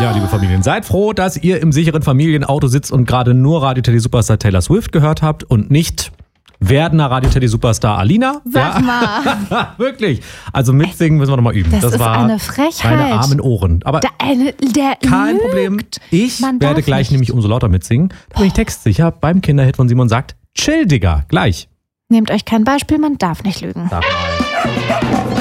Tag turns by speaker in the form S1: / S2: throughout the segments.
S1: Ja, liebe Familien, seid froh, dass ihr im sicheren Familienauto sitzt und gerade nur Radio Teddy Superstar Taylor Swift gehört habt und nicht werdender Radio Teddy Superstar Alina.
S2: Sag mal.
S1: Wirklich. Also mitsingen müssen wir nochmal üben.
S2: Das ist
S1: war
S2: eine Frechheit.
S1: meine armen Ohren. Aber
S2: Der
S1: kein
S2: lügt.
S1: Problem. Ich
S2: Man
S1: werde
S2: darf
S1: gleich
S2: nicht.
S1: nämlich umso lauter mitsingen. Da bin ich textsicher beim Kinderhit von Simon sagt, chill, Digga. Gleich.
S2: Nehmt euch kein Beispiel, man darf nicht lügen.
S1: Sag mal.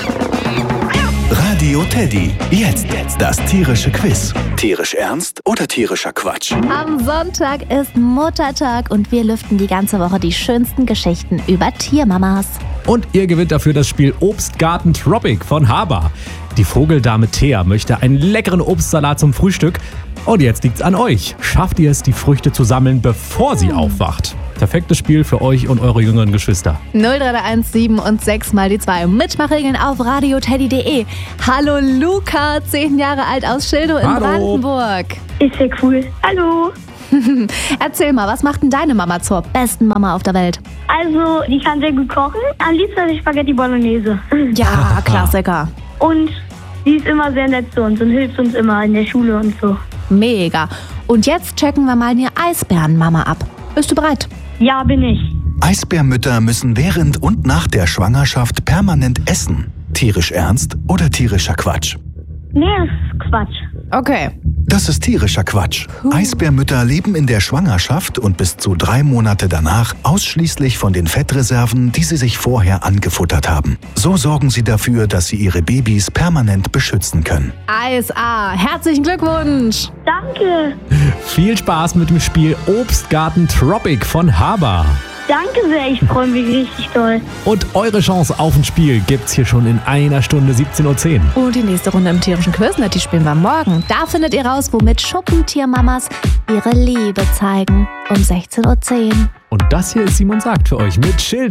S3: Radio Teddy. Jetzt das tierische Quiz. Tierisch ernst oder tierischer Quatsch?
S2: Am Sonntag ist Muttertag und wir lüften die ganze Woche die schönsten Geschichten über Tiermamas.
S1: Und ihr gewinnt dafür das Spiel Obstgarten Tropic von Haber. Die Vogeldame Thea möchte einen leckeren Obstsalat zum Frühstück. Und jetzt liegt's an euch. Schafft ihr es, die Früchte zu sammeln, bevor sie aufwacht? Perfektes Spiel für euch und eure jüngeren Geschwister.
S2: 0331 7 und 6 mal die 2. Mitmachregeln auf radioteddy.de. Hallo Luca, 10 Jahre alt aus Schildow in
S1: Hallo.
S2: Brandenburg.
S4: Ist ja cool. Hallo.
S2: Erzähl mal, was macht denn deine Mama zur besten Mama auf der Welt?
S4: Also, die kann sehr gut kochen. Am liebsten die Spaghetti Bolognese.
S2: Ja, Klassiker.
S4: Und sie ist immer sehr nett zu uns und hilft uns immer in der Schule und so.
S2: Mega. Und jetzt checken wir mal die Eisbärenmama ab. Bist du bereit?
S4: Ja, bin ich.
S3: Eisbärmütter müssen während und nach der Schwangerschaft permanent essen. Tierisch ernst oder tierischer Quatsch?
S4: Nee, das ist Quatsch.
S2: Okay.
S3: Das ist tierischer Quatsch. Eisbärmütter leben in der Schwangerschaft und bis zu 3 Monate danach ausschließlich von den Fettreserven, die sie sich vorher angefuttert haben. So sorgen sie dafür, dass sie ihre Babys permanent beschützen können.
S2: Eis A. Herzlichen Glückwunsch.
S4: Danke.
S1: Viel Spaß mit dem Spiel Obstgarten Tropic von Haber.
S4: Danke sehr, ich freue mich richtig doll.
S1: Und eure Chance auf ein Spiel gibt's hier schon in einer Stunde 17:10 Uhr.
S2: Und die nächste Runde im tierischen Quizlet, die spielen wir morgen. Da findet ihr raus, womit Schuppentiermamas ihre Liebe zeigen. Um 16:10 Uhr.
S1: Und das hier ist Simon sagt für euch mit Chill